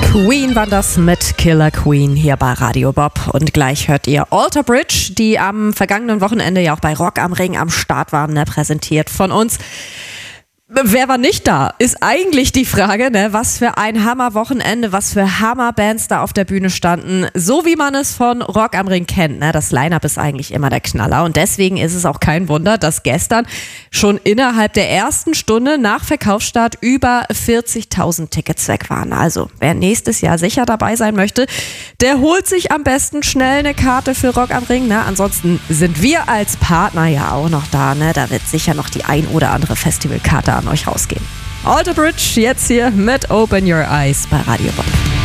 Queen war das mit Killer Queen hier bei Radio Bob. Und gleich hört ihr Alter Bridge, die am vergangenen Wochenende ja auch bei Rock am Ring am Start waren, präsentiert von uns. Wer war nicht da, ist eigentlich die Frage, was für ein Hammer-Wochenende, was für Hammer-Bands da auf der Bühne standen, so wie man es von Rock am Ring kennt. Das Line-Up ist eigentlich immer der Knaller und deswegen ist es auch kein Wunder, dass gestern schon innerhalb der ersten Stunde nach Verkaufsstart über 40.000 Tickets weg waren. Also wer nächstes Jahr sicher dabei sein möchte, der holt sich am besten schnell eine Karte für Rock am Ring. Ansonsten sind wir als Partner ja auch noch da. Da wird sicher noch die ein oder andere Festivalkarte an euch rausgehen. Alter Bridge jetzt hier mit Open Your Eyes bei Radio Bob.